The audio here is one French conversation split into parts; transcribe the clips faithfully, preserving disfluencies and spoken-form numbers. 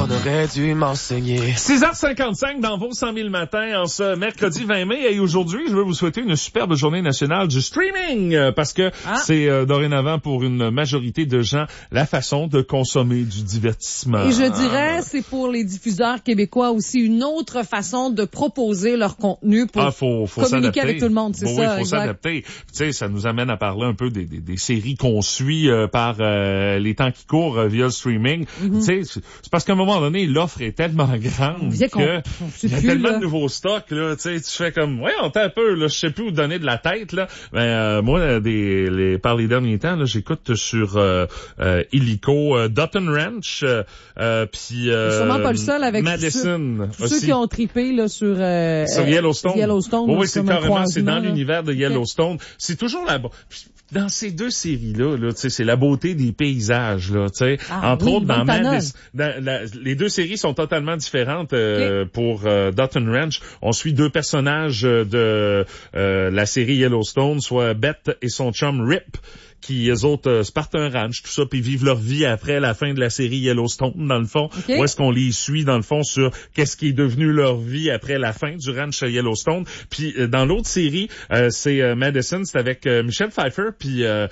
on aurait dû m'enseigner. six heures cinquante-cinq dans vos cent mille matins en ce mercredi vingt mai. Et aujourd'hui, je veux vous souhaiter une superbe journée nationale du streaming euh, parce que ah. c'est euh, dorénavant pour une majorité de gens la façon de consommer du divertissement. Et je dirais, c'est pour les diffuseurs québécois aussi une autre façon de proposer leur contenu pour ah, faut, faut communiquer avec tout le monde. C'est bon, ça, oui, faut exact. s'adapter. Tu sais, ça nous amène à parler un peu des, des, des séries qu'on suit euh, par euh, les temps qui courent euh, via le streaming. Mm-hmm. Tu sais, c'est, c'est parce qu'à un moment donné, l'offre est tellement grande que il y a plus, tellement là. de nouveaux stocks là. Tu sais, tu fais comme, ouais, on t'a un peu, là, je sais plus où donner de la tête là. Mais euh, moi, des, les, par les derniers temps, là, j'écoute sur euh, euh, Illico, euh, Dutton Ranch, euh, puis euh, sûrement pas le seul avec Madison. Ceux, ceux qui ont trippé là sur euh, sur Yellowstone. Yellowstone. Bon, oui, c'est carrément, c'est dans là. l'univers de Yellowstone. Okay. C'est toujours la dans ces deux séries-là, là, tu sais, c'est la beauté des paysages, là, tu sais. Ah, entre oui, autres, dans Madison, dans la, les deux séries sont totalement différentes. Euh, okay. Pour euh, Dutton Ranch, on suit deux personnages de euh, la série Yellowstone, soit Beth et son chum Rip, qui, eux autres, euh, se partent un ranch, tout ça, puis vivent leur vie après la fin de la série Yellowstone, dans le fond. Okay. Où est-ce qu'on les suit, dans le fond, sur qu'est-ce qui est devenu leur vie après la fin du ranch Yellowstone. Puis, euh, dans l'autre série, euh, c'est euh, Madison, c'est avec euh, Michelle Pfeiffer, puis euh,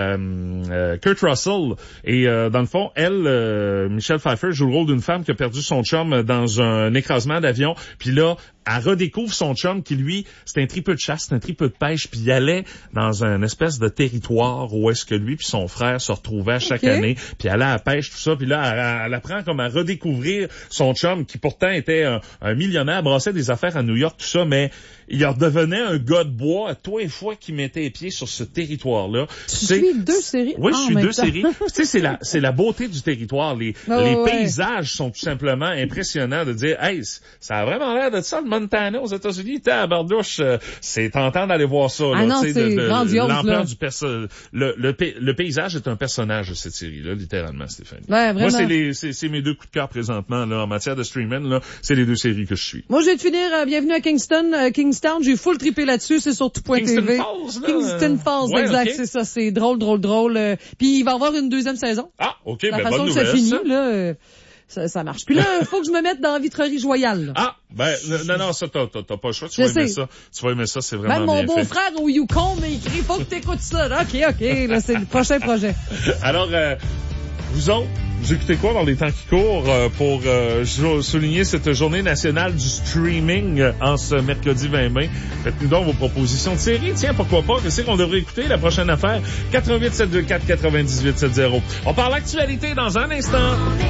euh, Kurt Russell. Et euh, dans le fond, elle, euh, Michelle Pfeiffer, joue le rôle d'une femme qui a perdu son chum dans un écrasement d'avion. Puis là, elle redécouvre son chum qui, lui, c'est un tripeux de chasse, c'est un tripeux de pêche, puis il allait dans un espèce de territoire où est-ce que lui puis son frère se retrouvaient chaque okay. année, puis allait à la pêche, tout ça, puis là, elle, elle apprend comme à redécouvrir son chum qui pourtant était un, un millionnaire, brassait des affaires à New York, tout ça, mais il redevenait un gars de bois à tous les fois qu'il mettait les pieds sur ce territoire-là. Tu suis deux séries? Oui, oh, je suis deux temps. séries. Tu sais, c'est la, c'est la beauté du territoire. Les, oh, les ouais. paysages sont tout simplement impressionnants de dire, hey, ça a vraiment l'air de ça, le Montana aux États-Unis, t'es à Bardouche, euh, c'est tentant d'aller voir ça, là. Ah non, c'est de, de, grandiose, l'ampleur là. du perso- le, le, le paysage est un personnage de cette série-là, littéralement, Stéphanie. Ouais, vraiment. Moi, c'est les, c'est, c'est mes deux coups de cœur présentement, là, en matière de streaming, là. C'est les deux séries que je suis. Moi, je vais te finir, euh, bienvenue à Kingston, euh, Kingstown, j'ai full trippé là-dessus, c'est sur tout point T V. Kingston Falls, là. Kingston Falls, ouais, exact, okay. c'est ça, c'est drôle, drôle, drôle. Euh, puis il va y avoir une deuxième saison. Ah, ok, la ben façon bonne que nouvelle, ça finit, ça. là, euh, ça, ça marche. Puis là, il faut que je me mette dans la vitrerie Royale, là. Ah, ben, non, non, ça, t'as, t'as, t'as pas le choix, tu je vas aimer sais. ça. Tu vas aimer ça, c'est vraiment Même mon bien fait. beau-frère au Yukon m'a écrit, faut que t'écoutes ça, là. OK, OK, là, c'est le prochain projet. Alors, euh, vous autres, vous écoutez quoi dans les temps qui courent euh, pour euh, souligner cette journée nationale du streaming euh, en ce mercredi vingt mai? Faites-nous donc vos propositions de série. Tiens, pourquoi pas? Qu'est-ce qu'on devrait écouter? La prochaine affaire, quatre un huit sept deux quatre neuf huit sept zéro. On parle actualité dans un instant.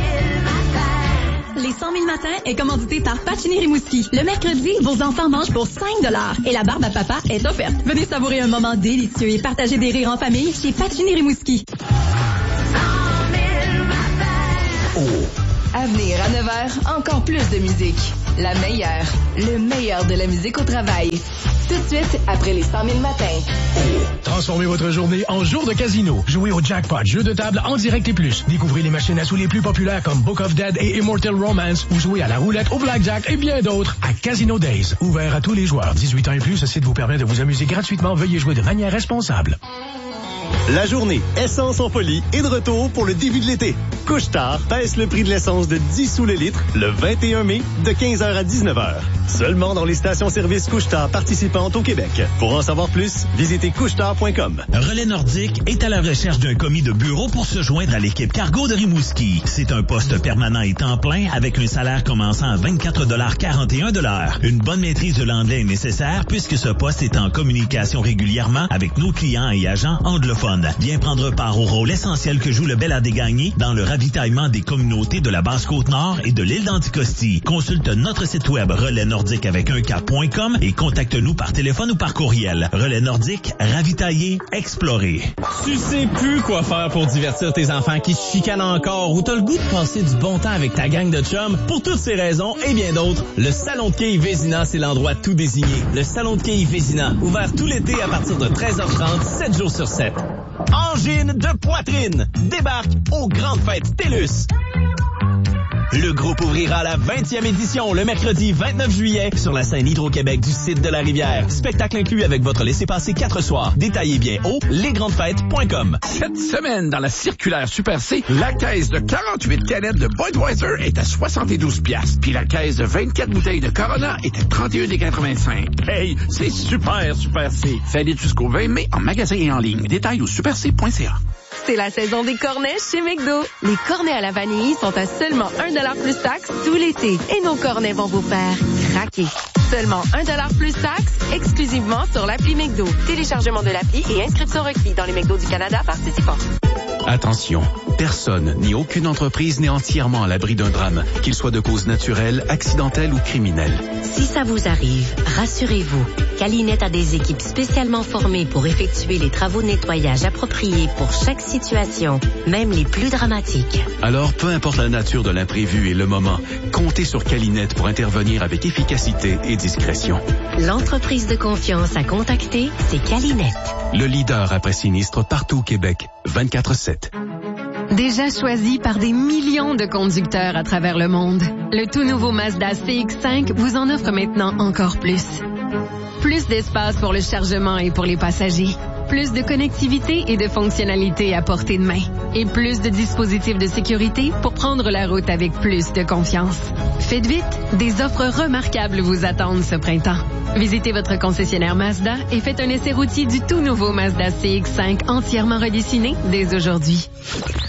Les cent mille matins est commandité par Pacini Rimouski. Le mercredi, vos enfants mangent pour cinq dollars et la barbe à papa est offerte. Venez savourer un moment délicieux et partager des rires en famille chez Pacini Rimouski. Oh. À venir à neuf heures, encore plus de musique. La meilleure, le meilleur de la musique au travail. Tout de suite, après les cent mille matins. Oh. Transformez votre journée en jour de casino. Jouez au jackpot, jeu de table en direct et plus. Découvrez les machines à sous les plus populaires comme Book of Dead et Immortal Romance ou jouez à la roulette, au blackjack et bien d'autres à Casino Days. Ouvert à tous les joueurs. dix-huit ans et plus, ce site vous permet de vous amuser gratuitement. Veuillez jouer de manière responsable. La journée Essence en folie est de retour pour le début de l'été. Couche-Tard baisse le prix de l'essence de dix sous le litre le vingt et un mai de quinze heures à dix-neuf heures. Seulement dans les stations-service Couche-Tard participantes au Québec. Pour en savoir plus, visitez couche-tard point com. Relais Nordique est à la recherche d'un commis de bureau pour se joindre à l'équipe cargo de Rimouski. C'est un poste permanent et temps plein avec un salaire commençant à vingt-quatre dollars quarante et un de l'heure. Une bonne maîtrise de l'anglais est nécessaire puisque ce poste est en communication régulièrement avec nos clients et agents anglophones. Viens prendre part au rôle essentiel que joue le Bel Ardé Gagné dans le ravitaillement des communautés de la Basse-Côte-Nord et de l'île d'Anticosti. Consulte notre site web relais nordique avec un K point com et contacte-nous par téléphone ou par courriel. Relais Nordique, ravitailler, explorer. Tu sais plus quoi faire pour divertir tes enfants qui se chicanent encore ou t'as le goût de passer du bon temps avec ta gang de chums. Pour toutes ces raisons et bien d'autres, le Salon de quilles Vézina, c'est l'endroit tout désigné. Le Salon de quilles Vézina, ouvert tout l'été à partir de treize heures trente, sept jours sur sept. Angine de poitrine débarque aux grandes fêtes TELUS. Le groupe ouvrira la vingtième édition le mercredi vingt-neuf juillet sur la scène Hydro-Québec du site de la Rivière. Spectacle inclus avec votre laissez-passer quatre soirs. Détaillez bien au les grandes fêtes point com. Cette semaine, dans la circulaire Super C, la caisse de quarante-huit canettes de Budweiser est à soixante-douze piastres. Puis la caisse de vingt-quatre bouteilles de Corona est à trente et un quatre-vingt-cinq. Hey, c'est super, Super C. Valide jusqu'au vingt mai en magasin et en ligne. Détails au super c point c a. C'est la saison des cornets chez McDo. Les cornets à la vanille sont à seulement un dollar plus taxe tout l'été. Et nos cornets vont vous faire craquer. Seulement un dollar plus taxe, exclusivement sur l'appli McDo. Téléchargement de l'appli et inscription requis dans les McDo du Canada participants. Attention, personne ni aucune entreprise n'est entièrement à l'abri d'un drame, qu'il soit de cause naturelle, accidentelle ou criminelle. Si ça vous arrive, rassurez-vous. Calinette a des équipes spécialement formées pour effectuer les travaux de nettoyage appropriés pour chaque situation, même les plus dramatiques. Alors, peu importe la nature de l'imprévu et le moment, comptez sur Calinette pour intervenir avec efficacité et discrétion. L'entreprise de confiance à contacter, c'est Calinette. Le leader après sinistre partout au Québec, vingt-quatre sept. Déjà choisi par des millions de conducteurs à travers le monde, le tout nouveau Mazda C X cinq vous en offre maintenant encore plus. Plus d'espace pour le chargement et pour les passagers. Plus de connectivité et de fonctionnalités à portée de main. Et plus de dispositifs de sécurité pour prendre la route avec plus de confiance. Faites vite, des offres remarquables vous attendent ce printemps. Visitez votre concessionnaire Mazda et faites un essai routier du tout nouveau Mazda C X cinq entièrement redessiné dès aujourd'hui.